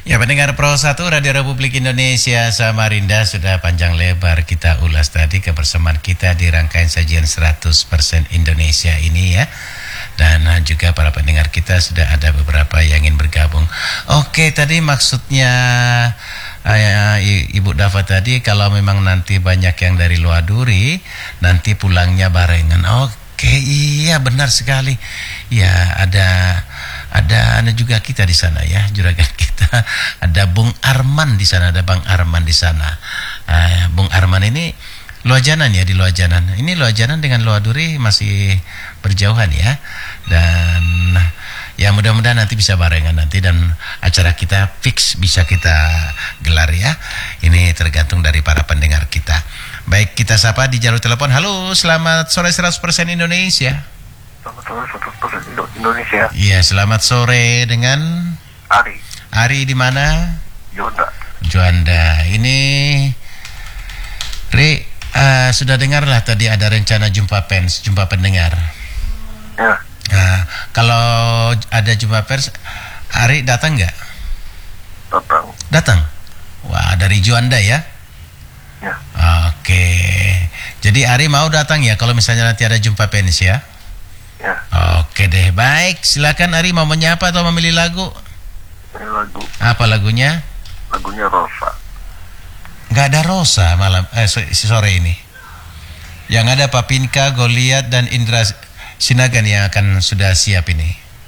Ya, pendengar Pro 1 Radio Republik Indonesia Samarinda, sudah panjang lebar kita ulas tadi kebersamaan kita di rangkaian sajian 100% Indonesia ini ya. Dan juga para pendengar kita sudah ada beberapa yang ingin bergabung. Oke, tadi maksudnya Ibu Dava tadi kalau memang nanti banyak yang dari luar duri, nanti pulangnya barengan. Oke, iya benar sekali. Ya, ada juga kita di sana ya, juragan kita. Ada Bung Arman di sana, ada Bang Arman di sana. Bung Arman ini Luajanan ya, di Luajanan. Ini Luajanan dengan Luar Duri masih berjauhan ya. Dan ya mudah-mudahan nanti bisa barengan nanti, dan acara kita fix bisa kita gelar ya. Ini tergantung dari para pendengar kita. Baik, kita sapa di jalur telepon. Halo, selamat sore 100% Indonesia. Selamat sore 100% Indonesia. Iya, selamat sore dengan Ari. Ari di mana? Juanda. Ini Ri, sudah dengarlah tadi ada rencana jumpa pers, jumpa pendengar. Ya. Kalau ada jumpa pers, Ari datang nggak? Datang. Wah, dari Juanda ya? Ya. Oke. Jadi Ari mau datang ya kalau misalnya nanti ada jumpa pers ya? Ya. Oke deh, baik. Silakan Ari, mau menyapa atau memilih lagu? Ini lagu. Apa lagunya? Lagunya Rosa. Nggak ada Rosa malam sore ini. Yang ada Papinka, Goliat, dan Indra Sinagan yang akan sudah siap ini.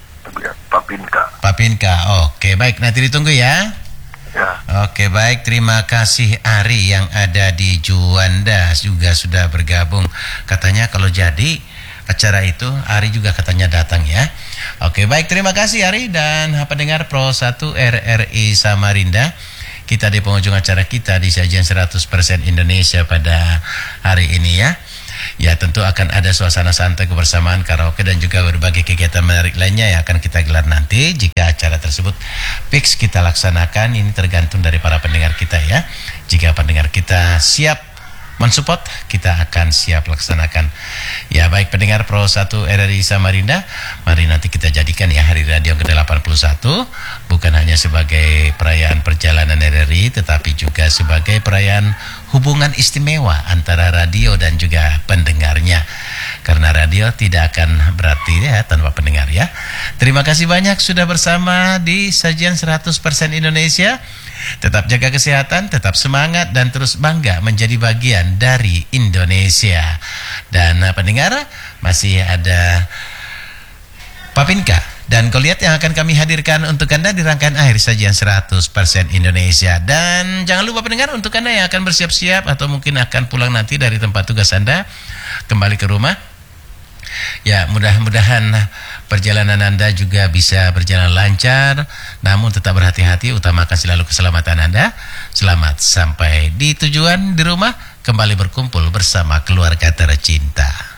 Papinka. Oke, baik. Nanti ditunggu ya. Ya. Oke, baik. Terima kasih Ari yang ada di Juanda juga sudah bergabung. Katanya kalau jadi acara itu Ari juga katanya datang ya. Oke, baik. Terima kasih Ari dan pendengar Pro 1 RRI Samarinda. Kita di penghujung acara kita di sajian 100% Indonesia pada hari ini ya. Ya, tentu akan ada suasana santai, kebersamaan, karaoke, dan juga berbagai kegiatan menarik lainnya yang akan kita gelar nanti. Jika acara tersebut fix kita laksanakan, ini tergantung dari para pendengar kita ya. Jika pendengar kita siap mensupport, kita akan siap laksanakan. Ya, baik pendengar Pro 1 RRI Samarinda, mari nanti kita jadikan ya Hari Radio ke-81 bukan hanya sebagai perayaan perjalanan RRI, tetapi juga sebagai perayaan hubungan istimewa antara radio dan juga pendengarnya. Karena radio tidak akan berarti ya tanpa pendengar ya. Terima kasih banyak sudah bersama di sajian 100% Indonesia. Tetap jaga kesehatan, tetap semangat, dan terus bangga menjadi bagian dari Indonesia. Dan pendengar, masih ada Papinka dan Goliat yang akan kami hadirkan untuk Anda di rangkaian akhir sajian 100% Indonesia. Dan jangan lupa pendengar, untuk Anda yang akan bersiap-siap atau mungkin akan pulang nanti dari tempat tugas Anda kembali ke rumah, ya mudah-mudahan perjalanan Anda juga bisa berjalan lancar, namun tetap berhati-hati, utamakan selalu keselamatan Anda. Selamat sampai di tujuan di rumah, kembali berkumpul bersama keluarga tercinta.